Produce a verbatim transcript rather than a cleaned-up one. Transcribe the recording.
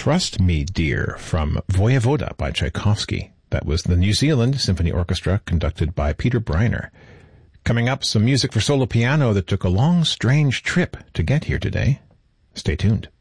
Trust Me, Dear from Voyevoda by Tchaikovsky. That was the New Zealand Symphony Orchestra conducted by Peter Breiner. Coming up, some music for solo piano that took a long, strange trip to get here today. Stay tuned.